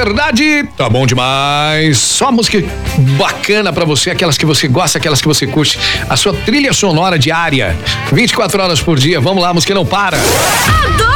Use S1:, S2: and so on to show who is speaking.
S1: verdade, tá bom demais. Só música bacana pra você, aquelas que você gosta, aquelas que você curte. A sua trilha sonora diária, 24 horas por dia. Vamos lá, música não para.
S2: Adoro!